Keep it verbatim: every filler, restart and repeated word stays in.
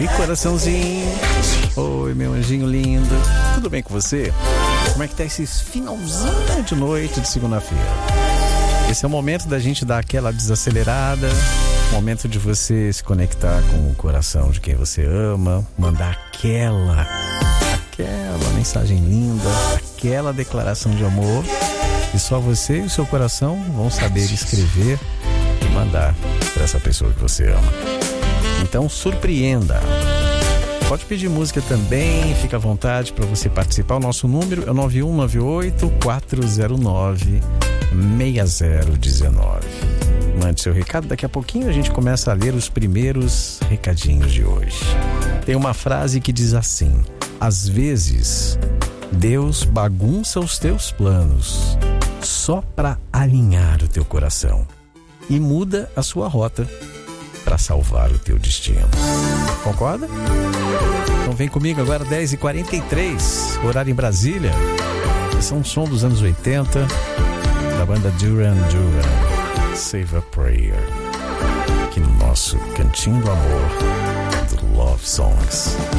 E coraçãozinho, oi meu anjinho lindo, tudo bem com você? Como é que tá esse finalzinho de noite de segunda-feira? Esse é o momento da gente dar aquela desacelerada, momento de você se conectar com o coração de quem você ama, mandar aquela, aquela mensagem linda, aquela declaração de amor que só você e o seu coração vão saber escrever e mandar para essa pessoa que você ama. Então surpreenda. Pode pedir música também, fica à vontade para você participar. O nosso número é nove um nove oito, quatro zero nove, seis zero um nove. Mande seu recado, daqui a pouquinho a gente começa a ler os primeiros recadinhos de hoje. Tem uma frase que diz assim: às vezes Deus bagunça os teus planos só para alinhar o teu coração e muda a sua rota para salvar o teu destino. Concorda? Então vem comigo agora, dez e quarenta e três, horário em Brasília. Esse é um som dos anos oitenta, da banda Duran Duran, Save a Prayer, aqui no nosso Cantinho do Amor, do Love Songs.